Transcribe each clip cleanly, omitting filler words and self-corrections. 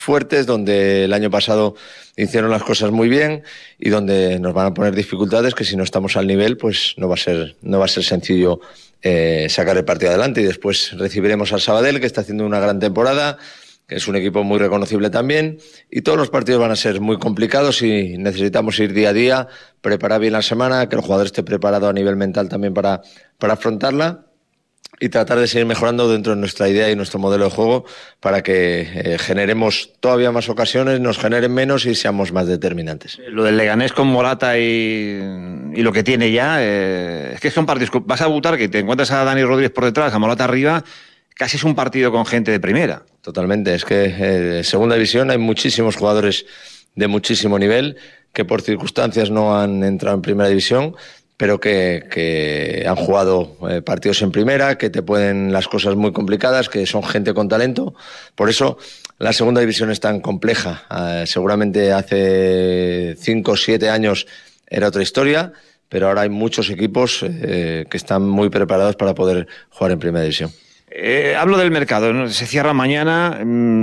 fuertes, donde el año pasado hicieron las cosas muy bien y donde nos van a poner dificultades que si no estamos al nivel, pues no va a ser sencillo sacar el partido adelante. Y después recibiremos al Sabadell, que está haciendo una gran temporada, que es un equipo muy reconocible también, y todos los partidos van a ser muy complicados y necesitamos ir día a día, preparar bien la semana, que el jugador esté preparado a nivel mental también para afrontarla, y tratar de seguir mejorando dentro de nuestra idea y nuestro modelo de juego para que generemos todavía más ocasiones, nos generen menos y seamos más determinantes. Lo del Leganés con Morata y lo que tiene ya, es que son partidos. Vas a debutar, que te encuentras a Dani Rodríguez por detrás, a Morata arriba, casi es un partido con gente de primera. Totalmente, es que en segunda división hay muchísimos jugadores de muchísimo nivel que por circunstancias no han entrado en primera división, pero que han jugado partidos en primera, que te pueden las cosas muy complicadas, que son gente con talento. Por eso la segunda división es tan compleja. Seguramente hace 5 o 7 años era otra historia, pero ahora hay muchos equipos que están muy preparados para poder jugar en primera división. Hablo del mercado, ¿no? Se cierra mañana.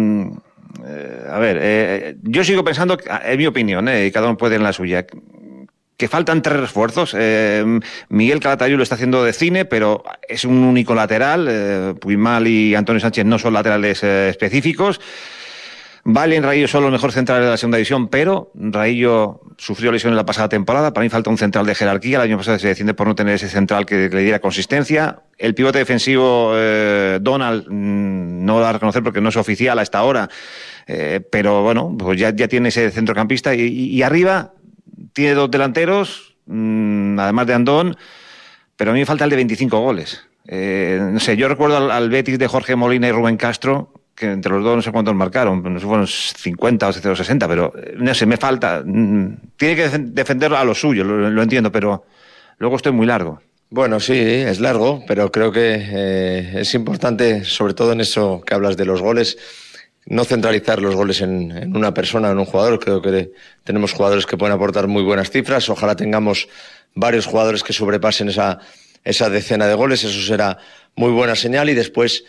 Yo sigo pensando, en mi opinión, y cada uno puede en la suya, que faltan 3 refuerzos. Miguel Calatayud lo está haciendo de cine, pero es un único lateral. Puigmal y Antonio Sánchez no son laterales específicos. Valen Raillo son los mejores centrales de la segunda división, pero Raillo sufrió lesión en la pasada temporada. Para mí falta un central de jerarquía. El año pasado se desciende por no tener ese central que le diera consistencia. El pivote defensivo, Donald, no lo va a reconocer porque no es oficial a esta hora, pero bueno, pues ya tiene ese centrocampista. Y arriba tiene 2 delanteros, además de Andón, pero a mí me falta el de 25 goles. No sé, yo recuerdo al Betis de Jorge Molina y Rubén Castro, que entre los dos no sé cuántos marcaron, no sé, fueron 50 o 60, pero no sé, me falta. Tiene que defender a lo suyo, lo entiendo, pero luego estoy muy largo. Bueno, sí, es largo, pero creo que es importante, sobre todo en eso que hablas de los goles, no centralizar los goles en una persona, en un jugador. Creo que tenemos jugadores que pueden aportar muy buenas cifras. Ojalá tengamos varios jugadores que sobrepasen esa decena de goles. Eso será muy buena señal. Y después,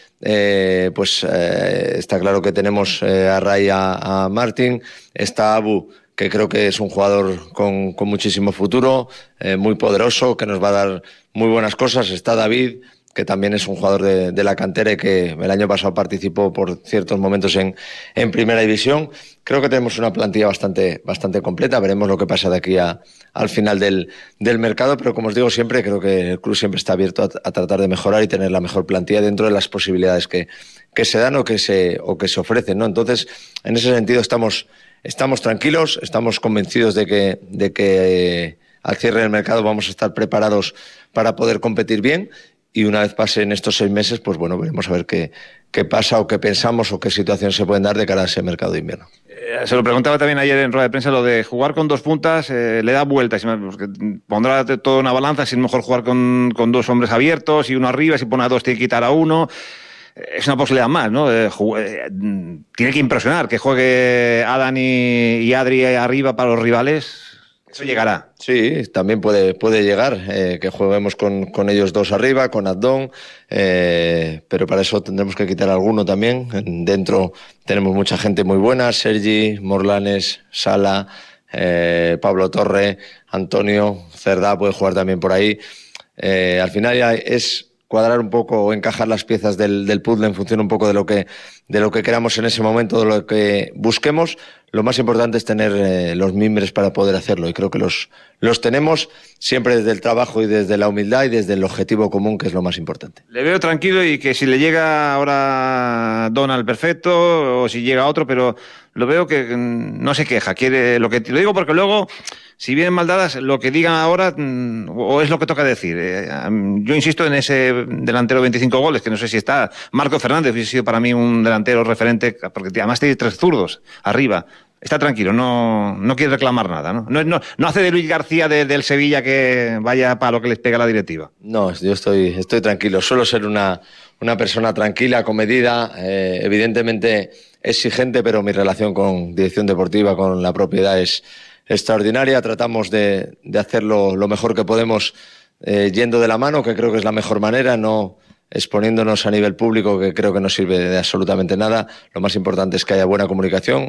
está claro que tenemos a Ray, a Martín, está Abu, que creo que es un jugador con muchísimo futuro, muy poderoso, que nos va a dar muy buenas cosas. Está David, que también es un jugador de la cantera y que el año pasado participó por ciertos momentos en primera división. Creo que tenemos una plantilla bastante completa. Veremos lo que pasa de aquí al final del mercado, pero como os digo siempre, creo que el club siempre está abierto a tratar de mejorar y tener la mejor plantilla dentro de las posibilidades que se dan o que se ofrecen, ¿no? Entonces, en ese sentido estamos tranquilos, estamos convencidos de que al cierre del mercado vamos a estar preparados para poder competir bien. Y una vez pasen estos 6 meses, pues bueno, veremos a ver qué pasa o qué pensamos o qué situaciones se pueden dar de cara a ese mercado de invierno. Se lo preguntaba también ayer en rueda de prensa, lo de jugar con 2 puntas, le da vueltas, porque pondrá toda una balanza, si es mejor jugar con 2 hombres abiertos y uno arriba, si pone a 2 tiene que quitar a 1. Es una posibilidad más, ¿no? Tiene que impresionar, que juegue Adán y Adri arriba para los rivales. Eso llegará. Sí, también puede llegar, que juguemos con ellos 2 arriba, con Adón, pero para eso tendremos que quitar alguno también. Dentro tenemos mucha gente muy buena, Sergi, Morlanes, Sala, Pablo Torre, Antonio, Cerdá puede jugar también por ahí. Al final ya es cuadrar un poco o encajar las piezas del puzzle en función un poco de lo que queramos en ese momento, de lo que busquemos. Lo más importante es tener los mimbres para poder hacerlo, y creo que los tenemos siempre desde el trabajo y desde la humildad y desde el objetivo común, que es lo más importante. Le veo tranquilo, y que si le llega ahora Donald, perfecto, o si llega otro, pero lo veo que no se queja, quiere lo digo porque luego, si vienen mal dadas, lo que digan ahora o es lo que toca decir. Yo insisto en ese delantero 25 goles, que no sé si está. Marco Fernández hubiese sido para mí un delantero referente, porque además tiene 3 zurdos arriba. Está tranquilo, no quiere reclamar nada, ¿no? No hace de Luis García del Sevilla que vaya para lo que les pega la directiva. No, yo estoy tranquilo. Suelo ser una persona tranquila, comedida, evidentemente exigente, pero mi relación con dirección deportiva, con la propiedad, es extraordinaria. Tratamos de hacerlo lo mejor que podemos, yendo de la mano, que creo que es la mejor manera, no exponiéndonos a nivel público, que creo que no sirve de absolutamente nada. Lo más importante es que haya buena comunicación